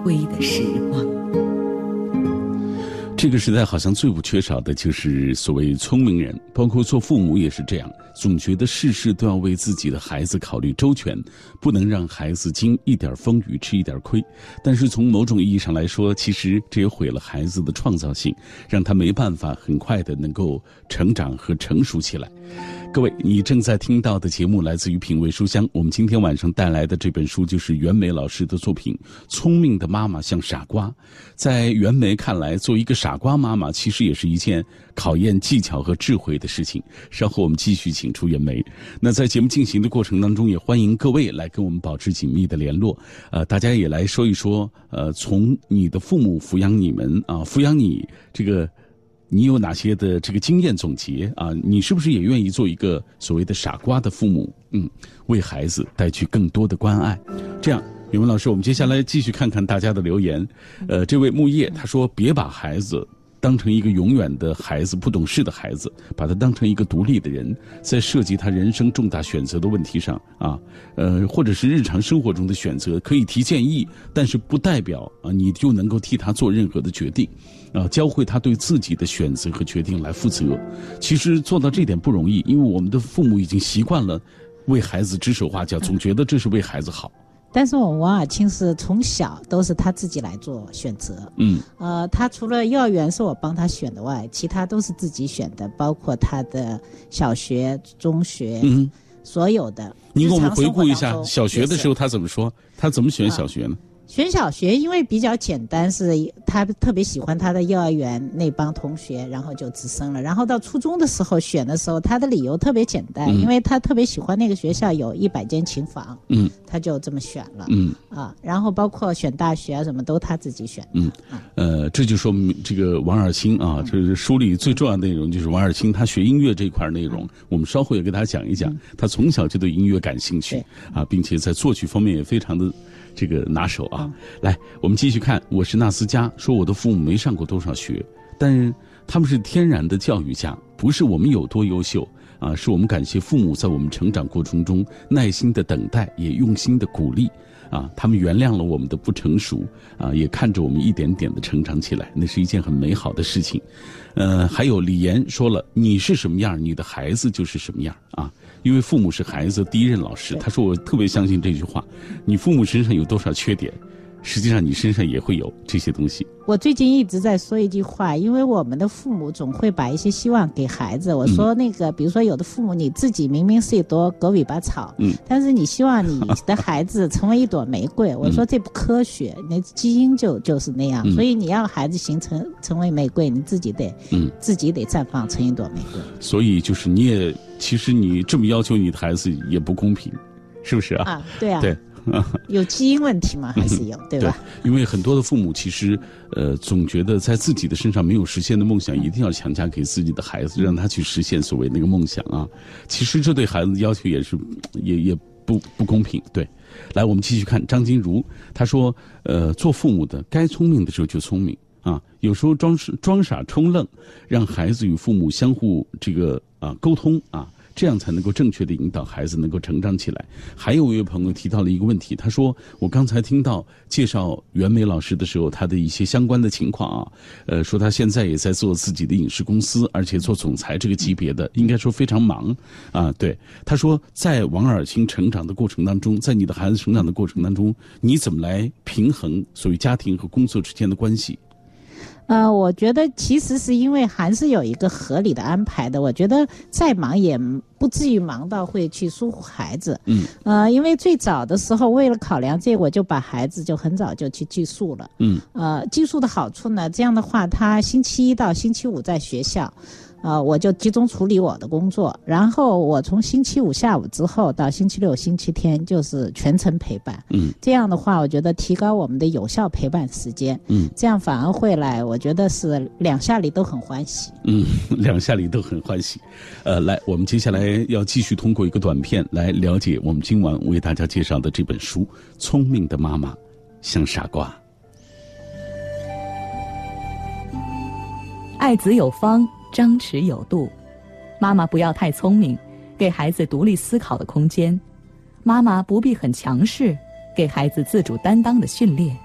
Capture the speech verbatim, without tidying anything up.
辉的时光。 这个时代好像最不缺少的就是所谓聪明人，包括做父母也是这样，总觉得事事都要为自己的孩子考虑周全，不能让孩子经一点风雨吃一点亏。但是从某种意义上来说，其实这也毁了孩子的创造性，让他没办法很快的能够成长和成熟起来。各位，你正在听到的节目来自于品味书香，我们今天晚上带来的这本书就是袁枚老师的作品《聪明的妈妈像傻瓜》。在袁枚看来，做一个傻瓜妈妈其实也是一件考验技巧和智慧的事情。稍后我们继续请出袁枚。那在节目进行的过程当中，也欢迎各位来跟我们保持紧密的联络。呃，大家也来说一说，呃，从你的父母抚养你们啊，抚养你这个。你有哪些的这个经验总结啊？你是不是也愿意做一个所谓的傻瓜的父母？嗯，为孩子带去更多的关爱。这样，袁文老师，我们接下来继续看看大家的留言。呃，这位木叶他说：“别把孩子当成一个永远的孩子、不懂事的孩子，把他当成一个独立的人，在涉及他人生重大选择的问题上啊，呃，或者是日常生活中的选择，可以提建议，但是不代表啊你就能够替他做任何的决定。”啊，教会他对自己的选择和决定来负责。其实做到这点不容易，因为我们的父母已经习惯了为孩子指手画脚，总觉得这是为孩子好。 但是我们王尔清是从小都是他自己来做选择，嗯，呃，他除了幼儿园是我帮他选的外，其他都是自己选的，包括他的小学、中学，嗯，所有的。 您给我们回顾一下小学的时候他怎么说？他怎么选小学呢？ 啊选小学因为比较简单，是他特别喜欢他的幼儿园那帮同学，然后就直升了。然后到初中的时候选的时候，他的理由特别简单，嗯、因为他特别喜欢那个学校有一百间琴房，嗯，他就这么选了，嗯啊，然后包括选大学啊什么都他自己选的， 嗯，呃，这就说明这个王尔清啊，这是书里最重要的内容，就是王尔清他学音乐这一块内容，嗯、我们稍后也给大家讲一讲，嗯、他从小就对音乐感兴趣啊，并且在作曲方面也非常的。这个拿手啊，来，我们继续看。我是纳斯加，说我的父母没上过多少学，但是他们是天然的教育家，不是我们有多优秀啊，是我们感谢父母在我们成长过程中耐心的等待，也用心的鼓励啊，他们原谅了我们的不成熟啊，也看着我们一点点的成长起来，那是一件很美好的事情。呃，还有李岩说了，你是什么样，你的孩子就是什么样啊。因为父母是孩子第一任老师，他说我特别相信这句话，你父母身上有多少缺点，实际上你身上也会有这些东西。 我最近一直在说一句话，因为我们的父母总会把一些希望给孩子。我说那个，嗯、比如说有的父母你自己明明是一朵狗尾巴草，嗯，但是你希望你的孩子成为一朵玫瑰，我说这不科学，你基因就就是那样，嗯、所以你要孩子形成成为玫瑰，你自己得，嗯，自己得绽放成一朵玫瑰。 所以就是你也，其实你这么要求你的孩子也不公平，是不是啊？ 啊，对啊， 对。 有基因问题吗？还是有，对吧？ 对，因为很多的父母其实，呃，总觉得在自己的身上没有实现的梦想，一定要强加给自己的孩子，让他去实现所谓那个梦想啊。其实这对孩子的要求也是，也也不不公平。对，来，我们继续看张金如，他说，呃，做父母的该聪明的时候就聪明啊，有时候装装傻充愣，让孩子与父母相互这个啊沟通啊。这样才能够正确的引导孩子能够成长起来。还有一位朋友提到了一个问题，他说我刚才听到介绍袁枚老师的时候，他的一些相关的情况啊，呃，说他现在也在做自己的影视公司，而且做总裁这个级别的，应该说非常忙啊。对，他说在王尔清成长的过程当中，在你的孩子成长的过程当中，你怎么来平衡所谓家庭和工作之间的关系？ 呃，我觉得其实是因为还是有一个合理的安排的。我觉得再忙也不至于忙到会去疏忽孩子。嗯。呃，因为最早的时候，为了考量这个，我就把孩子就很早就去寄宿了。嗯。呃，寄宿的好处呢，这样的话，他星期一到星期五在学校。呃，我就集中处理我的工作，然后我从星期五下午之后到星期六、星期天就是全程陪伴。嗯，这样的话，我觉得提高我们的有效陪伴时间。嗯，这样反而会来，我觉得是两下里都很欢喜。 嗯，两下里都很欢喜。呃，来，我们接下来要继续通过一个短片来了解我们今晚为大家介绍的这本书《聪明的妈妈像傻瓜》。 爱子有方，张弛有度，妈妈不要太聪明，给孩子独立思考的空间；妈妈不必很强势，给孩子自主担当的训练。